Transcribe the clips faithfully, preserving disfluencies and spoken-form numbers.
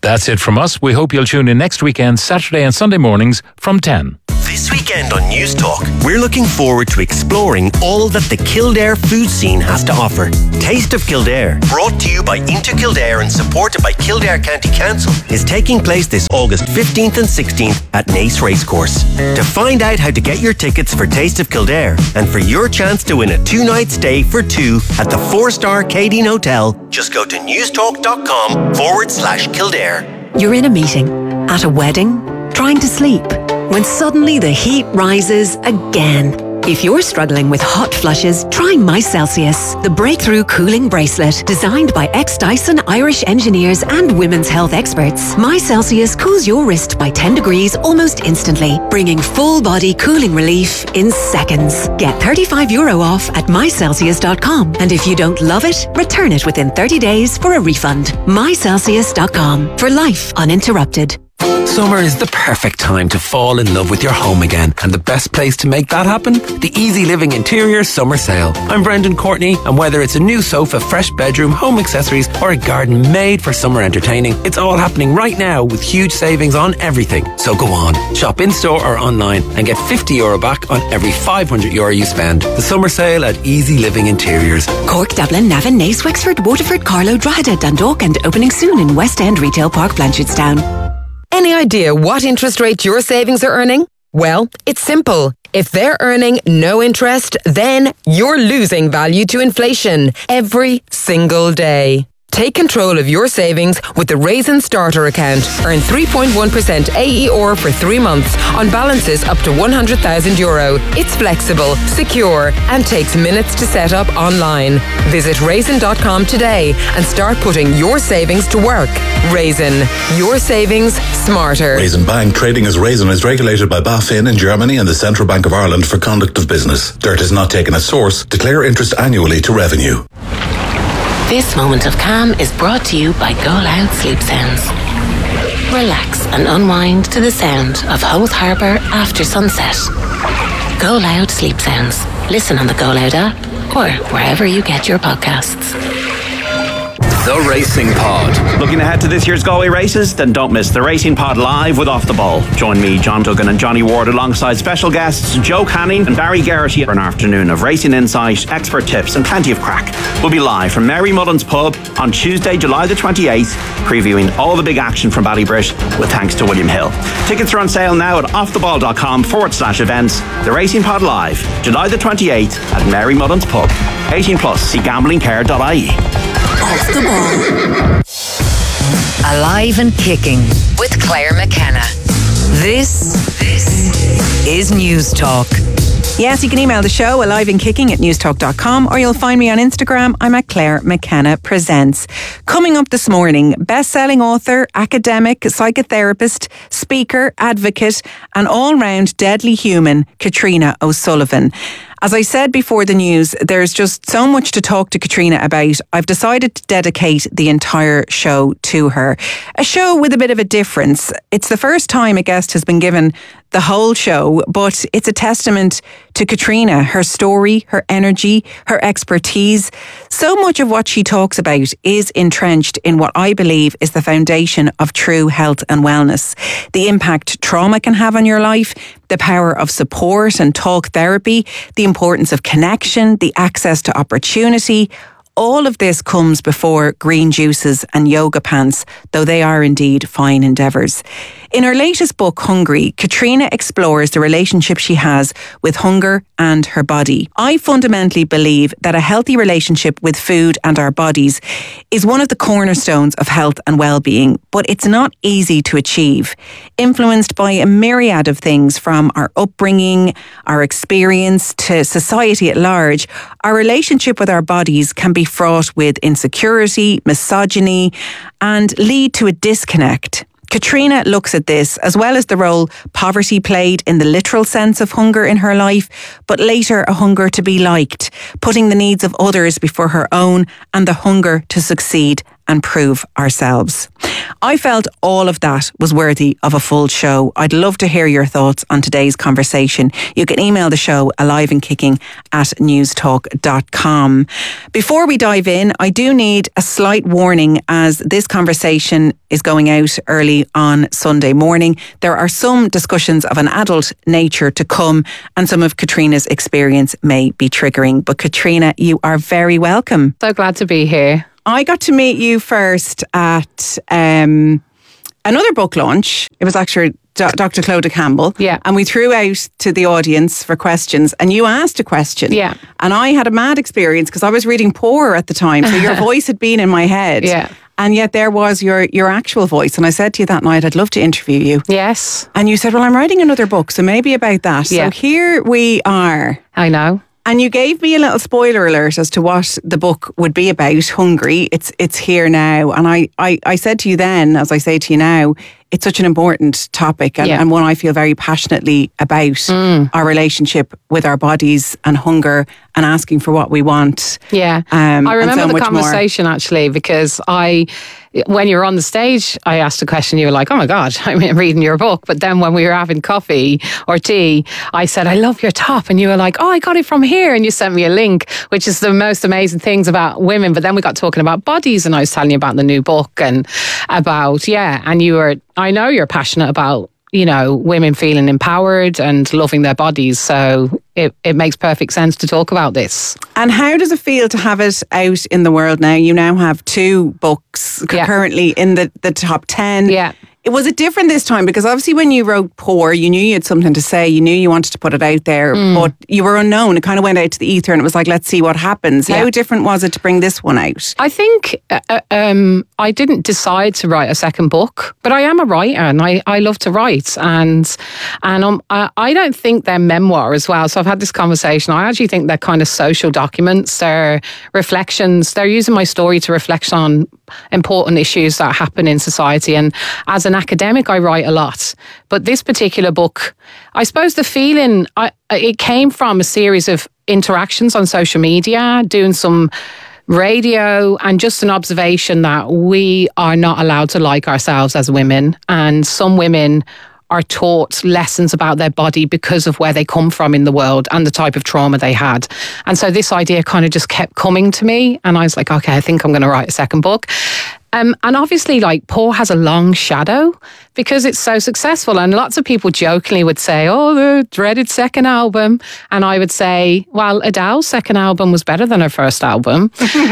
That's it from us. We hope you'll tune in next weekend, Saturday and Sunday mornings from ten. This weekend on News Talk, we're looking forward to exploring all that the Kildare food scene has to offer. Taste of Kildare, brought to you by Into Kildare and supported by Kildare County Council, is taking place this August fifteenth and sixteenth at Naas Racecourse. To find out how to get your tickets for Taste of Kildare and for your chance to win a two-night stay for two at the four-star Cadine Hotel, just go to newstalk.com forward slash Kildare. You're in a meeting, at a wedding, trying to sleep, when suddenly the heat rises again. If you're struggling with hot flushes, try My Celsius, the breakthrough cooling bracelet designed by ex-Dyson Irish engineers and women's health experts. My Celsius cools your wrist by ten degrees almost instantly, bringing full-body cooling relief in seconds. Get thirty-five euro off at my celsius dot com, and if you don't love it, return it within thirty days for a refund. my celsius dot com, for life uninterrupted. Summer is the perfect time to fall in love with your home again, and the best place to make that happen? The Easy Living Interior Summer Sale. I'm Brendan Courtney, and whether it's a new sofa, fresh bedroom, home accessories, or a garden made for summer entertaining, it's all happening right now with huge savings on everything. So go on, shop in-store or online and get fifty euro back on every five hundred euro you spend. The Summer Sale at Easy Living Interiors. Cork, Dublin, Navan, Naas, Wexford, Waterford, Carlow, Drogheda, Dundalk, and opening soon in West End Retail Park, Blanchardstown. Any idea what interest rate your savings are earning? Well, it's simple. If they're earning no interest, then you're losing value to inflation every single day. Take control of your savings with the Raisin Starter account. Earn three point one percent A E R for three months on balances up to one hundred thousand euro. It's flexible, secure, and takes minutes to set up online. Visit raisin dot com today and start putting your savings to work. Raisin, your savings smarter. Raisin Bank, trading as Raisin, is regulated by BaFin in Germany and the Central Bank of Ireland for conduct of business. Dirt is not taken as source. Declare interest annually to revenue. This moment of calm is brought to you by Go Loud Sleep Sounds. Relax and unwind to the sound of Howth Harbour after sunset. Go Loud Sleep Sounds. Listen on the Go Loud app or wherever you get your podcasts. The Racing Pod. Looking ahead to this year's Galway races? Then don't miss the Racing Pod live with Off the Ball. Join me, John Duggan and Johnny Ward alongside special guests Joe Canning and Barry Garrity for an afternoon of racing insight, expert tips and plenty of crack. We'll be live from Mary Mullen's Pub on Tuesday, July the twenty-eighth, previewing all the big action from Ballybrit with thanks to William Hill. Tickets are on sale now at offtheball.com forward slash events. The Racing Pod live, July the twenty-eighth at Mary Mullen's Pub. eighteen plus, see gambling care dot I E. Off the Ball. Alive and Kicking with Claire McKenna. This, this is News Talk. Yes, you can email the show alive and kicking at newstalk dot com, or you'll find me on Instagram. I'm at Claire McKenna Presents. Coming up this morning, best-selling author, academic, psychotherapist, speaker, advocate, and all-round deadly human, Katrina O'Sullivan. As I said before the news, there's just so much to talk to Katrina about. I've decided to dedicate the entire show to her. A show with a bit of a difference. It's the first time a guest has been given the whole show, but it's a testament to Katrina, her story, her energy, her expertise. So much of what she talks about is entrenched in what I believe is the foundation of true health and wellness. The impact trauma can have on your life, the power of support and talk therapy, the importance of connection, the access to opportunity. All of this comes before green juices and yoga pants, though they are indeed fine endeavours. In her latest book, Hungry, Katrina explores the relationship she has with hunger and her body. I fundamentally believe that a healthy relationship with food and our bodies is one of the cornerstones of health and well-being, but it's not easy to achieve. Influenced by a myriad of things from our upbringing, our experience to society at large, our relationship with our bodies can be fraught with insecurity, misogyny, and lead to a disconnect. Katrina looks at this, as well as the role poverty played in the literal sense of hunger in her life, but later a hunger to be liked, putting the needs of others before her own and the hunger to succeed and prove ourselves. I felt all of that was worthy of a full show. I'd love to hear your thoughts on today's conversation. You can email the show alive and kicking at newstalk dot com. Before we dive in, I do need a slight warning as this conversation is going out early on Sunday morning. There are some discussions of an adult nature to come and some of Katrina's experience may be triggering. But Katrina, you are very welcome. So glad to be here. I got to meet you first at um, another book launch. It was actually Doctor Clodagh Campbell. Yeah. And we threw out to the audience for questions and you asked a question. Yeah. And I had a mad experience because I was reading Poor at the time. So your voice had been in my head. Yeah. And yet there was your, your actual voice. And I said to you that night, I'd love to interview you. Yes. And you said, well, I'm writing another book, so maybe about that. Yeah. So here we are. I know. And you gave me a little spoiler alert as to what the book would be about, Hungry. It's it's here now. And I, I, I said to you then, as I say to you now, it's such an important topic and, yeah. and one I feel very passionately about, mm. our relationship with our bodies and hunger and asking for what we want. Yeah. Um, I remember so the much conversation more. Actually, because I, when you were on the stage, I asked a question, you were like, oh my God, I'm reading your book. But then when we were having coffee or tea, I said, I love your top. And you were like, oh, I got it from here. And you sent me a link, which is the most amazing things about women. But then we got talking about bodies and I was telling you about the new book and about, yeah, and you were, I know you're passionate about, you know, women feeling empowered and loving their bodies. So it, it makes perfect sense to talk about this. And how does it feel to have it out in the world now? You now have two books yeah. currently in the, the top ten. Yeah. Was it different this time? Because obviously when you wrote Poor, you knew you had something to say. You knew you wanted to put it out there, mm. but you were unknown. It kind of went out to the ether and it was like, let's see what happens. Yeah. How different was it to bring this one out? I think uh, um, I didn't decide to write a second book, but I am a writer and I, I love to write. And and um, I, I don't think they're memoir as well. So I've had this conversation. I actually think they're kind of social documents. They're reflections. They're using my story to reflect on important issues that happen in society. And as an academic, I write a lot. But this particular book, I suppose the feeling, I, it came from a series of interactions on social media, doing some radio and just an observation that we are not allowed to like ourselves as women. And some women are taught lessons about their body because of where they come from in the world and the type of trauma they had. And so this idea kind of just kept coming to me. And I was like, okay, I think I'm going to write a second book. Um, and obviously, like, Poor has a long shadow because it's so successful. And lots of people jokingly would say, oh, the dreaded second album. And I would say, well, Adele's second album was better than her first album.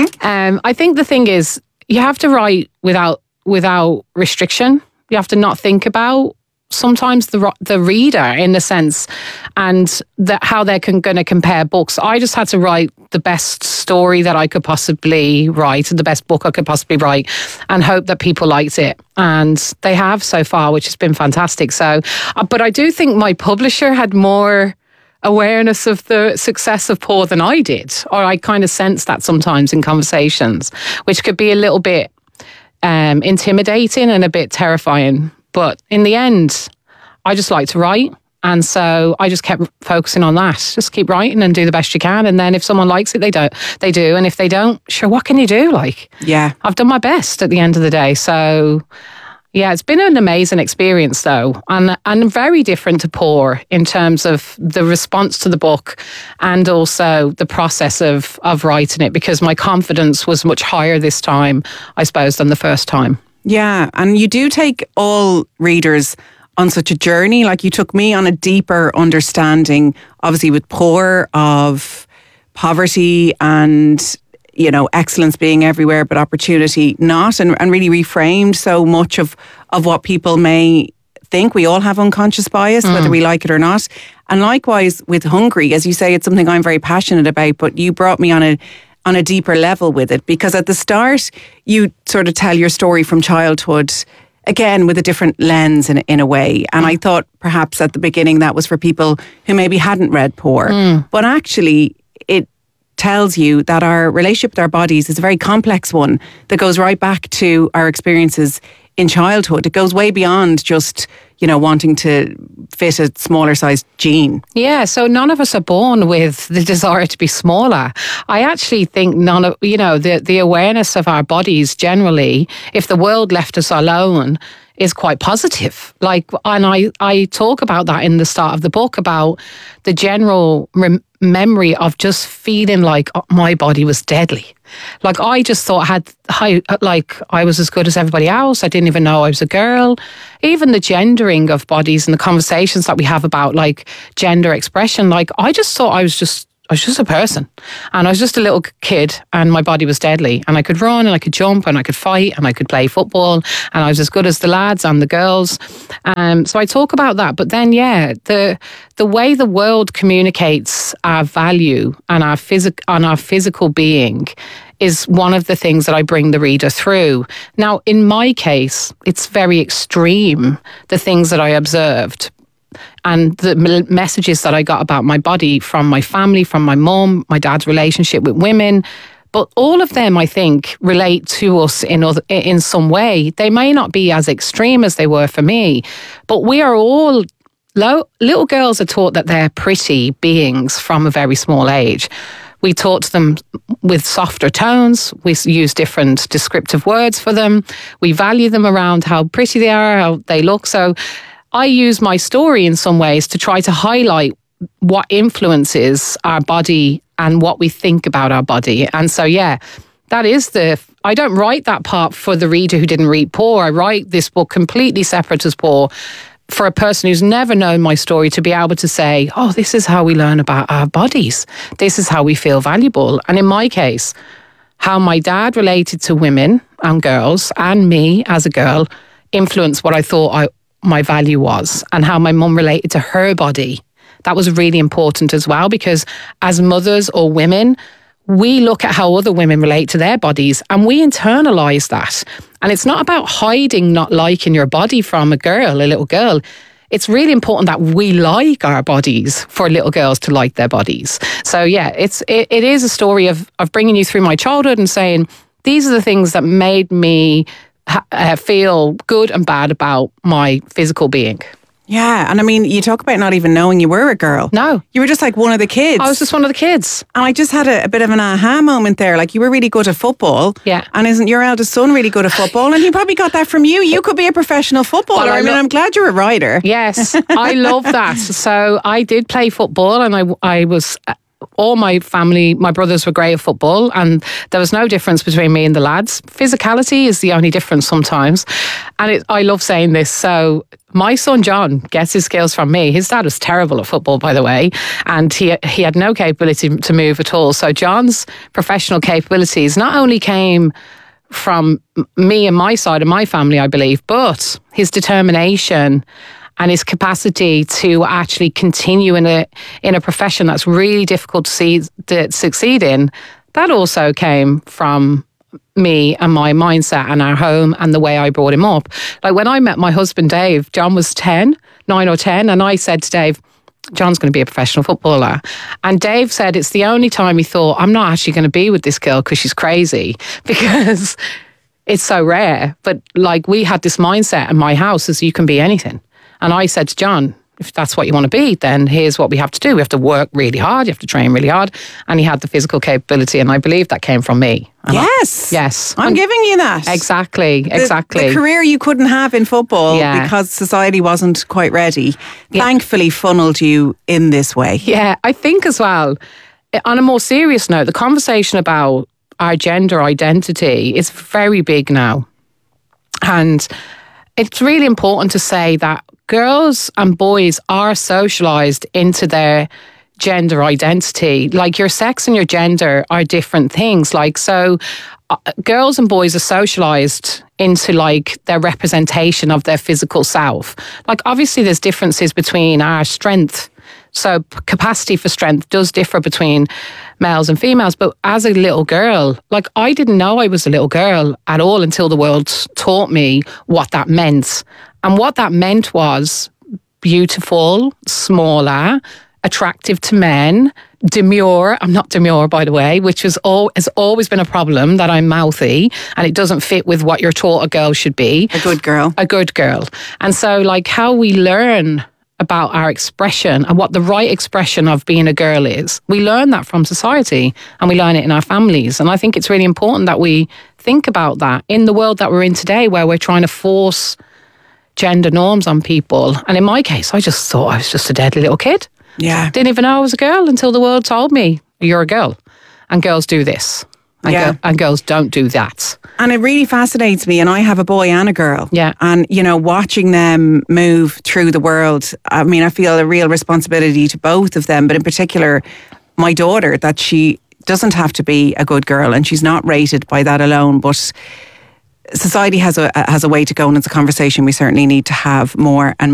um, I think the thing is, you have to write without without restriction. You have to not think about sometimes the the reader in a sense and that how they're con- going to compare books. I just had to write the best story that I could possibly write, the best book I could possibly write, and hope that people liked it. And they have so far, which has been fantastic. So, uh, but I do think my publisher had more awareness of the success of Poor than I did, or I kind of sense that sometimes in conversations, which could be a little bit um, intimidating and a bit terrifying. But in the end, I just like to write. And so I just kept focusing on that. Just keep writing and do the best you can. And then if someone likes it, they don't. They do. And if they don't, sure, what can you do? Like, yeah, I've done my best at the end of the day. So yeah, it's been an amazing experience though. And, and very different to Poor in terms of the response to the book and also the process of, of writing it, because my confidence was much higher this time, I suppose, than the first time. Yeah, and you do take all readers on such a journey. Like you took me on a deeper understanding, obviously with Poor, of poverty and, you know, excellence being everywhere but opportunity not, and, and really reframed so much of, of what people may think. We all have unconscious bias, mm. whether we like it or not. And likewise with Hungry, as you say, it's something I'm very passionate about, but you brought me on a on a deeper level with it, because at the start you sort of tell your story from childhood, again with a different lens in, in a way. And mm. I thought perhaps at the beginning that was for people who maybe hadn't read Poor. Mm. But actually it tells you that our relationship with our bodies is a very complex one that goes right back to our experiences in childhood. It goes way beyond just, you know, wanting to fit a smaller sized jean. Yeah, so none of us are born with the desire to be smaller. I actually think none of, you know, the, the awareness of our bodies generally, if the world left us alone, is quite positive. Like, and I, I talk about that in the start of the book, about the general rem- memory of just feeling like oh, my body was deadly. Like, I just thought I had, I, like, I was as good as everybody else. I didn't even know I was a girl. Even the gendering of bodies and the conversations that we have about, like, gender expression, like, I just thought I was just, I was just a person, and I was just a little kid, and my body was deadly, and I could run and I could jump and I could fight and I could play football, and I was as good as the lads and the girls. Um, so I talk about that. But then, yeah, the the way the world communicates our value and our physic and our physical being is one of the things that I bring the reader through. Now, in my case, it's very extreme, the things that I observed. And the messages that I got about my body from my family, from my mum, my dad's relationship with women. But all of them, I think, relate to us in other, in some way. They may not be as extreme as they were for me, but we are all, low, little girls are taught that they're pretty beings from a very small age. We taught them with softer tones. We use different descriptive words for them. We value them around how pretty they are, how they look. So I use my story in some ways to try to highlight what influences our body and what we think about our body. And so, yeah, that is the... I don't write that part for the reader who didn't read Poor. I write this book completely separate as Poor for a person who's never known my story to be able to say, oh, this is how we learn about our bodies. This is how we feel valuable. And in my case, how my dad related to women and girls and me as a girl influenced what I thought I my value was, and how my mum related to her body. That was really important as well, because as mothers or women, we look at how other women relate to their bodies and we internalize that. And it's not about hiding not liking your body from a girl, a little girl. It's really important that we like our bodies for little girls to like their bodies. So yeah, it's it, it is a story of of bringing you through my childhood and saying, these are the things that made me Uh, feel good and bad about my physical being. Yeah, and I mean, you talk about not even knowing you were a girl. No. You were just like one of the kids. I was just one of the kids. And I just had a, a bit of an aha moment there. Like, you were really good at football. Yeah. And isn't your eldest son really good at football? And he probably got that from you. You could be a professional footballer. Well, I, I mean, lo- I'm glad you're a writer. Yes, I love that. So I did play football, and I, I was... all my family, my brothers were great at football, and there was no difference between me and the lads. Physicality is the only difference sometimes. And it, I love saying this. So my son John gets his skills from me. His dad was terrible at football, by the way, and he he had no capability to move at all. So John's professional capabilities not only came from me and my side of my family, I believe, but his determination and his capacity to actually continue in a in a profession that's really difficult to see to succeed in, that also came from me and my mindset and our home and the way I brought him up. Like, when I met my husband Dave, John was ten, nine or ten, and I said to Dave, John's going to be a professional footballer. And Dave said it's the only time he thought, I'm not actually going to be with this girl because she's crazy, because it's so rare. But like, we had this mindset in my house as you can be anything. And I said to John, if that's what you want to be, then here's what we have to do. We have to work really hard. You have to train really hard. And he had the physical capability. And I believe that came from me. And yes. I, yes. I'm and giving you that. Exactly. The, exactly. The career you couldn't have in football yeah. because society wasn't quite ready. Yeah. Thankfully funneled you in this way. Yeah. I think as well, on a more serious note, the conversation about our gender identity is very big now. And it's really important to say that girls and boys are socialised into their gender identity. Like, your sex and your gender are different things. Like, so uh, girls and boys are socialised into like their representation of their physical self. Like, obviously there's differences between our strength. So capacity for strength does differ between males and females. But as a little girl, like, I didn't know I was a little girl at all until the world taught me what that meant. And what that meant was beautiful, smaller, attractive to men, demure. I'm not demure, by the way, which was all, has always been a problem, that I'm mouthy and it doesn't fit with what you're taught a girl should be. A good girl. A good girl. And so like how we learn about our expression and what the right expression of being a girl is, we learn that from society and we learn it in our families. And I think it's really important that we think about that in the world that we're in today, where we're trying to force gender norms on people. And in my case, I just thought I was just a deadly little kid. Yeah. Didn't even know I was a girl until the world told me, you're a girl and girls do this. And, yeah. go, and girls don't do that. And it really fascinates me. And I have a boy and a girl. Yeah. And, you know, watching them move through the world, I mean, I feel a real responsibility to both of them, but in particular, my daughter, that she doesn't have to be a good girl and she's not rated by that alone. But society has a has a way to go, and it's a conversation we certainly need to have more and